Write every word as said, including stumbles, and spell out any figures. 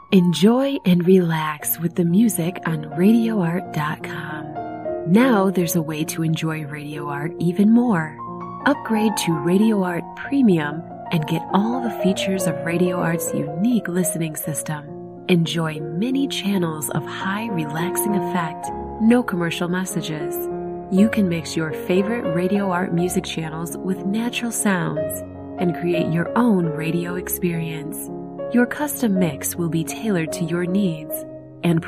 Enjoy and relax with the music on radio art dot com. Now there's a way to enjoy Radio Art even more. Upgrade to Radio Art Premium and get all the features of Radio Art's unique listening system. Enjoy many channels of high relaxing effect, no commercial messages. You can mix your favorite Radio Art music channels with natural sounds and create your own radio experience. Your custom mix will be tailored to your needs and